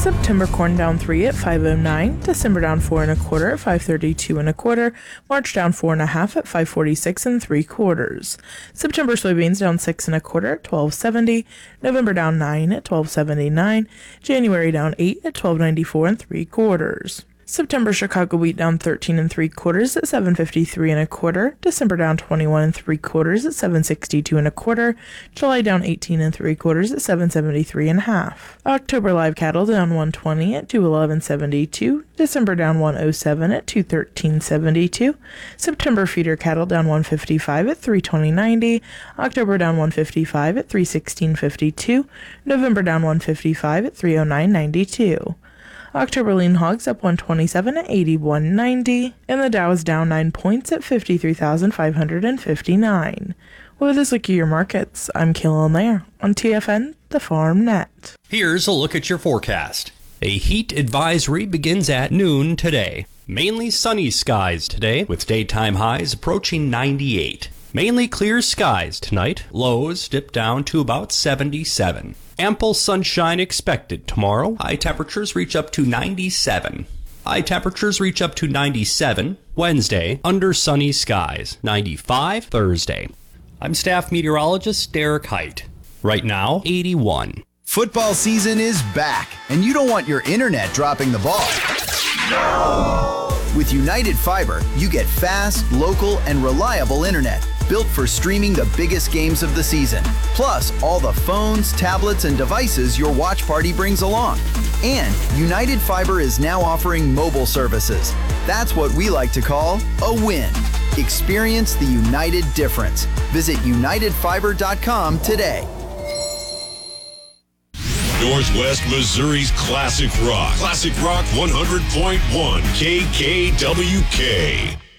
September corn down 3 at 5.09, December down 4 1/4 at 5.32 1/4, March down 4 1/2 at 5.46 3/4. September soybeans down 6 1/4 at 12.70, November down 9 at 12.79, January down 8 at 12.94 3/4. September Chicago wheat down 13 3/4 at 7.53 1/4, December down 21 3/4 at 7.62 1/4, July down 18 3/4 at 7.73 1/2. October live cattle down 120 at 211.72, December down 107 at 213.72, September feeder cattle down 155 at 320.90, October down 155 at 316.52, November down 155 at 309.92. October lean hogs up 127 at 81.90, and the Dow is down 9 points at 53,559. With this look at your markets, I'm Kayla Nair on TFN, the Farm Net. Here's a look at your forecast. A heat advisory begins at noon today. Mainly sunny skies today, with daytime highs approaching 98. Mainly clear skies tonight. Lows dip down to about 77. Ample sunshine expected tomorrow. High temperatures reach up to 97. High temperatures reach up to 97 Wednesday under sunny skies. 95 Thursday. I'm staff meteorologist Derek Height. Right now, 81. Football season is back, and you don't want your internet dropping the ball. No! With United Fiber, you get fast, local, and reliable internet built for streaming the biggest games of the season, plus all the phones, tablets, and devices your watch party brings along. And United Fiber is now offering mobile services. That's what we like to call a win. Experience the United difference. Visit UnitedFiber.com today. Northwest Missouri's Classic Rock. Classic Rock 100.1 KKWK.